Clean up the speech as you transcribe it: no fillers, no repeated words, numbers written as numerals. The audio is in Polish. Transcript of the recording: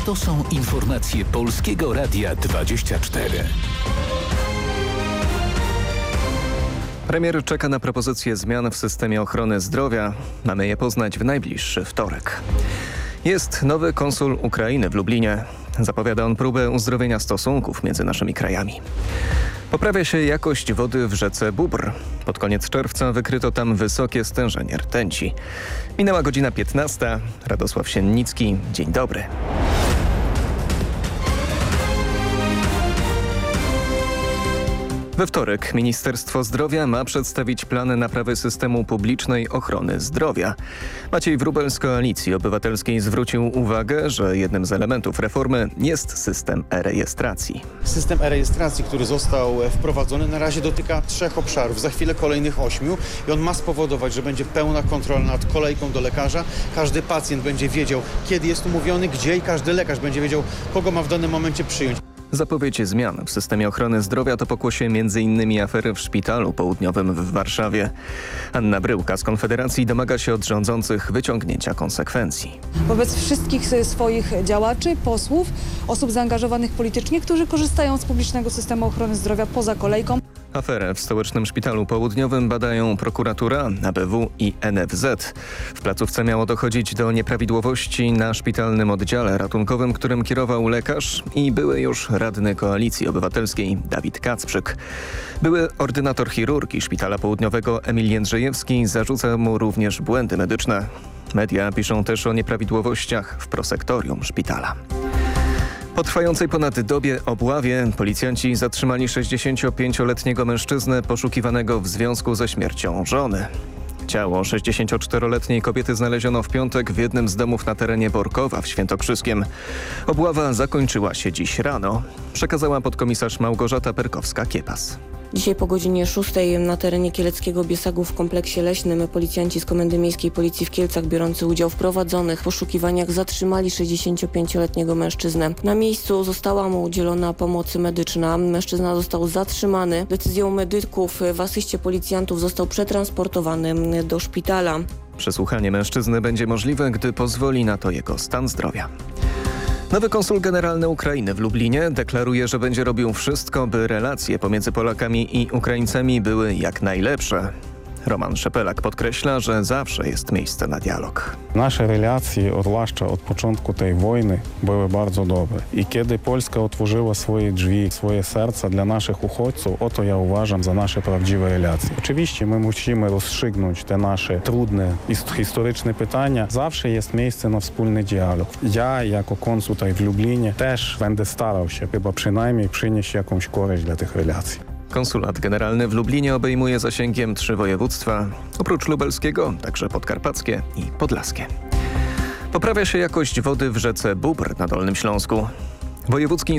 To są informacje Polskiego Radia 24. Premier czeka na propozycje zmian w systemie ochrony zdrowia. Mamy je poznać w najbliższy wtorek. Jest nowy konsul Ukrainy w Lublinie. Zapowiada on próbę uzdrowienia stosunków między naszymi krajami. Poprawia się jakość wody w rzece Bóbr. Pod koniec czerwca wykryto tam wysokie stężenie rtęci. Minęła godzina 15. Radosław Siennicki. Dzień dobry. We wtorek Ministerstwo Zdrowia ma przedstawić plany naprawy systemu publicznej ochrony zdrowia. Maciej Wróbel z Koalicji Obywatelskiej zwrócił uwagę, że jednym z elementów reformy jest system e-rejestracji. System e-rejestracji, który został wprowadzony, na razie dotyka 3 obszarów, za chwilę kolejnych 8 i on ma spowodować, że będzie pełna kontrola nad kolejką do lekarza. Każdy pacjent będzie wiedział, kiedy jest umówiony, gdzie i każdy lekarz będzie wiedział, kogo ma w danym momencie przyjąć. Zapowiedź zmian w systemie ochrony zdrowia to pokłosie m.in. afery w Szpitalu Południowym w Warszawie. Anna Bryłka z Konfederacji domaga się od rządzących wyciągnięcia konsekwencji. Wobec wszystkich swoich działaczy, posłów, osób zaangażowanych politycznie, którzy korzystają z publicznego systemu ochrony zdrowia poza kolejką. Aferę w Stołecznym Szpitalu Południowym badają prokuratura, ABW i NFZ. W placówce miało dochodzić do nieprawidłowości na szpitalnym oddziale ratunkowym, którym kierował lekarz i były już radny Koalicji Obywatelskiej Dawid Kacprzyk. Były ordynator chirurgii Szpitala Południowego Emil Jędrzejewski zarzuca mu również błędy medyczne. Media piszą też o nieprawidłowościach w prosektorium szpitala. Po trwającej ponad dobie obławie policjanci zatrzymali 65-letniego mężczyznę poszukiwanego w związku ze śmiercią żony. Ciało 64-letniej kobiety znaleziono w piątek w jednym z domów na terenie Borkowa w Świętokrzyskiem. Obława zakończyła się dziś rano, przekazała podkomisarz Małgorzata Perkowska-Kiepas. Dzisiaj po godzinie 6 na terenie Kieleckiego Biesagu w kompleksie leśnym policjanci z Komendy Miejskiej Policji w Kielcach biorący udział w prowadzonych poszukiwaniach zatrzymali 65-letniego mężczyznę. Na miejscu została mu udzielona pomoc medyczna. Mężczyzna został zatrzymany. Decyzją medyków w asyście policjantów został przetransportowany do szpitala. Przesłuchanie mężczyzny będzie możliwe, gdy pozwoli na to jego stan zdrowia. Nowy konsul generalny Ukrainy w Lublinie deklaruje, że będzie robił wszystko, by relacje pomiędzy Polakami i Ukraińcami były jak najlepsze. Roman Szepelak podkreśla, że zawsze jest miejsce na dialog. Nasze relacje, zwłaszcza od początku tej wojny, były bardzo dobre. I kiedy Polska otworzyła swoje drzwi, swoje serca dla naszych uchodźców, oto ja uważam za nasze prawdziwe relacje. Oczywiście my musimy rozstrzygnąć te nasze trudne, historyczne pytania. Zawsze jest miejsce na wspólny dialog. Ja jako konsul tutaj w Lublinie też będę starał się chyba przynajmniej przynieść jakąś korzyść dla tych relacji. Konsulat generalny w Lublinie obejmuje zasięgiem 3 województwa, oprócz lubelskiego, także podkarpackie i podlaskie. Poprawia się jakość wody w rzece Bóbr na Dolnym Śląsku. Wojewódzki